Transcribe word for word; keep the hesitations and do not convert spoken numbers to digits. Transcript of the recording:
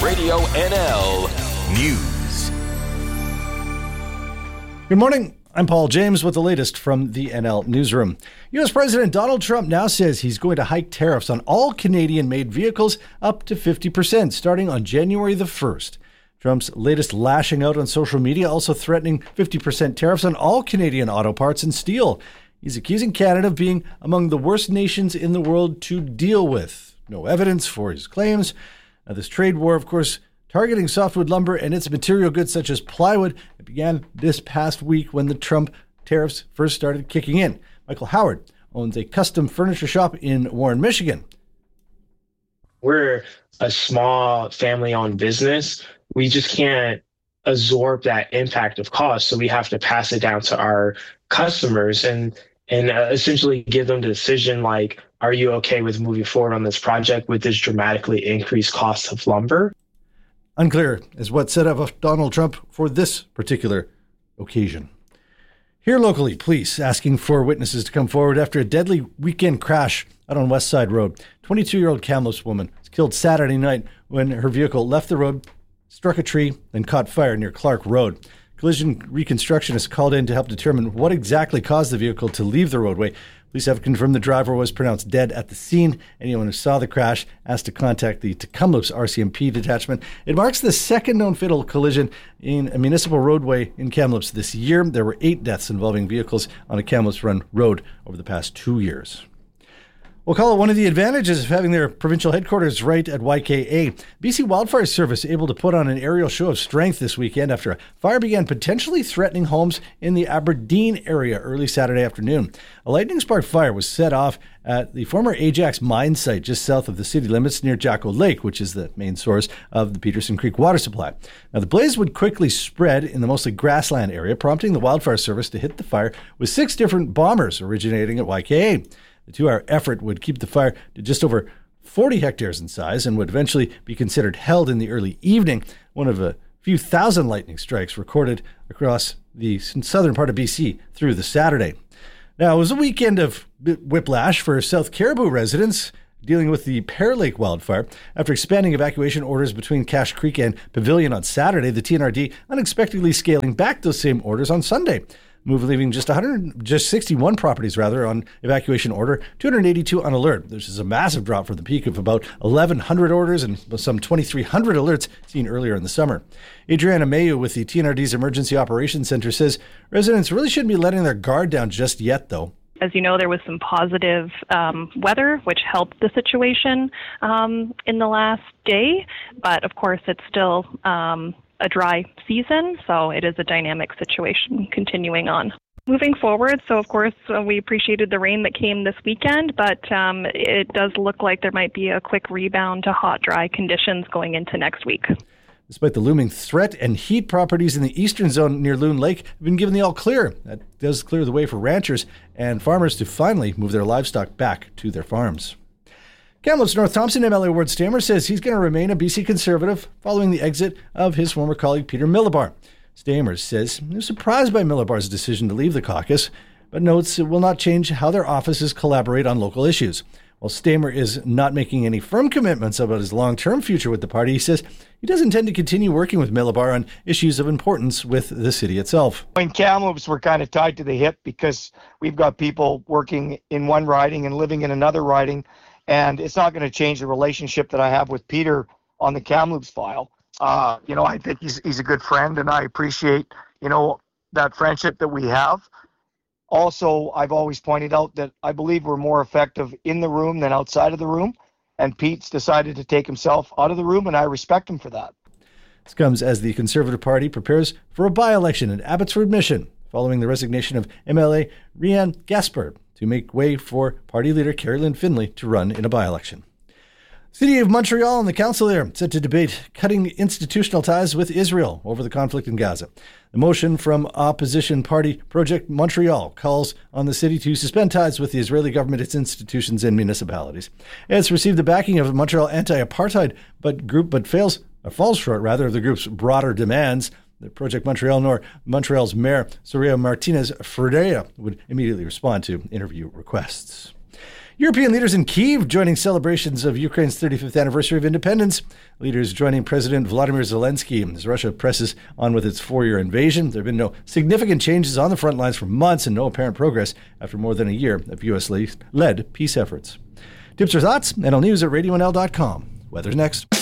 Radio N L News. Good morning. I'm Paul James with the latest from the N L Newsroom. U S President Donald Trump now says he's going to hike tariffs on all Canadian-made vehicles up to fifty percent starting on January the first. Trump's latest lashing out on social media, also threatening fifty percent tariffs on all Canadian auto parts and steel. He's accusing Canada of being among the worst nations in the world to deal with. No evidence for his claims. Now, this trade war, of course, targeting softwood lumber and its material goods such as plywood, it began this past week when the Trump tariffs first started kicking in. Michael Howard owns a custom furniture shop in Warren, Michigan. We're a small family-owned business. We just can't absorb that impact of cost, so we have to pass it down to our customers and and uh, essentially give them the decision like, are you okay with moving forward on this project with this dramatically increased cost of lumber? Unclear is what set up Donald Trump for this particular occasion. Here locally, police asking for witnesses to come forward after a deadly weekend crash out on West Side Road. twenty-two-year-old Kamloops woman was killed Saturday night when her vehicle left the road, struck a tree, and caught fire near Clark Road. Collision reconstructionists called in to help determine what exactly caused the vehicle to leave the roadway. Police have confirmed the driver was pronounced dead at the scene. Anyone who saw the crash asked to contact the Kamloops R C M P detachment. It marks the second known fatal collision in a municipal roadway in Kamloops this year. There were eight deaths involving vehicles on a Kamloops Run road over the past two years. We'll call it one of the advantages of having their provincial headquarters right at Y K A. B C Wildfire Service able to put on an aerial show of strength this weekend after a fire began potentially threatening homes in the Aberdeen area early Saturday afternoon. A lightning-sparked fire was set off at the former Ajax mine site just south of the city limits near Jacko Lake, which is the main source of the Peterson Creek water supply. Now, the blaze would quickly spread in the mostly grassland area, prompting the Wildfire Service to hit the fire with six different bombers originating at Y K A. The two-hour effort would keep the fire to just over forty hectares in size and would eventually be considered held in the early evening, one of a few thousand lightning strikes recorded across the southern part of B C through the Saturday. Now, it was a weekend of whiplash for South Caribou residents dealing with the Pear Lake wildfire. After expanding evacuation orders between Cache Creek and Pavilion on Saturday, the T N R D unexpectedly scaling back those same orders on Sunday. Move leaving just one hundred, just sixty-one properties rather on evacuation order, two hundred eighty-two on alert. This is a massive drop from the peak of about eleven hundred orders and some twenty-three hundred alerts seen earlier in the summer. Adriana Mayu with the T N R D's Emergency Operations Center says residents really shouldn't be letting their guard down just yet, though. As you know, there was some positive um, weather, which helped the situation um, in the last day. But of course, it's still um, a dry season, so it is a dynamic situation continuing on. Moving forward, so of course, uh, we appreciated the rain that came this weekend, but um, it does look like there might be a quick rebound to hot, dry conditions going into next week. Despite the looming threat and heat, properties in the eastern zone near Loon Lake have been given the all clear. That does clear the way for ranchers and farmers to finally move their livestock back to their farms. Kamloops North Thompson M L A Ward Stammer says he's going to remain a B C Conservative following the exit of his former colleague Peter Millibar. Stammer says he was surprised by Millibar's decision to leave the caucus, but notes it will not change how their offices collaborate on local issues. While Stammer is not making any firm commitments about his long-term future with the party, he says he does intend to continue working with Millibar on issues of importance with the city itself. In Kamloops, we're kind of tied to the hip because we've got people working in one riding and living in another riding, and it's not going to change the relationship that I have with Peter on the Kamloops file. Uh, you know, I think he's he's a good friend, and I appreciate, you know, that friendship that we have. Also, I've always pointed out that I believe we're more effective in the room than outside of the room, and Pete's decided to take himself out of the room, and I respect him for that. This comes as the Conservative Party prepares for a by-election in Abbotsford Mission, following the resignation of M L A Rianne Gaspard to make way for party leader Carrie Lynn Finlay to run in a by-election. City of Montreal and the council there set to debate cutting institutional ties with Israel over the conflict in Gaza. The motion from opposition party Project Montreal calls on the city to suspend ties with the Israeli government, its institutions, and municipalities. It's received the backing of Montreal anti-apartheid but group, but fails or falls short rather of the group's broader demands. The Project Montreal nor Montreal's mayor Soraya Martinez Ferreira would immediately respond to interview requests. European leaders in Kyiv joining celebrations of Ukraine's thirty-fifth anniversary of independence. Leaders joining President Vladimir Zelensky as Russia presses on with its four-year invasion. There have been no significant changes on the front lines for months and no apparent progress after more than a year of U S-led peace efforts. Tips or thoughts? N L News at radio N L dot com. Weather's next.